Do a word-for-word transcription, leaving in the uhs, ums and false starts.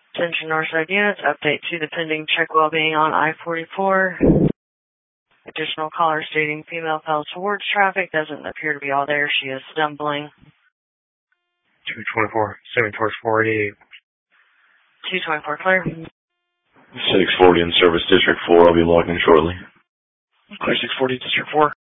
Attention Northside units, update to the pending check well-being on I forty-four. Additional caller stating female fell towards traffic. Doesn't appear to be all there. She is stumbling. two twenty-four, seven towards four eighty-eight. two twenty-four, clear. six forty in Service District four. I'll be logging shortly. Clear six forty, District four.